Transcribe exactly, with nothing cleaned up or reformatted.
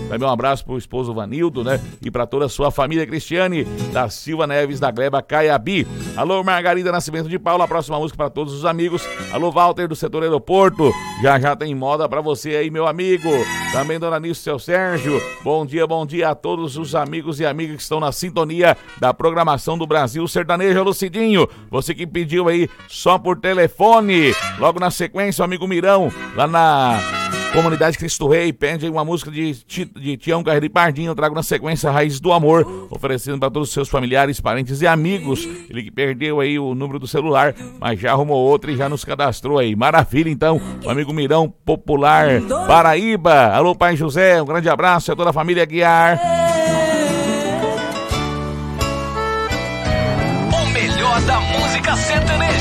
Também um abraço pro esposo Vanildo, né? E pra toda a sua família. Cristiane da Silva Neves, da Gleba Caiabi. Alô, Margarida Nascimento de Paula, a próxima música para todos os amigos. Alô, Walter do setor aeroporto, já já tem moda para você aí, meu amigo. Também Dona Nisso, seu Sérgio, bom dia, bom dia a todos os amigos e amigas que estão na sintonia da programação do Brasil Sertanejo. Alô, Cidinho, você que pediu aí só por telefone. Logo na sequência, o amigo Mirão, lá na Comunidade Cristo Rei, pede aí uma música de, de Tião Carreiro e Pardinho. Eu trago na sequência Raiz do Amor, oferecendo para todos os seus familiares, parentes e amigos. Ele que perdeu aí o número do celular, mas já arrumou outro e já nos cadastrou aí. Maravilha, então, o amigo Mirão Popular Paraíba. Alô, Pai José, um grande abraço a toda a família Guiar. O melhor da música sertaneja.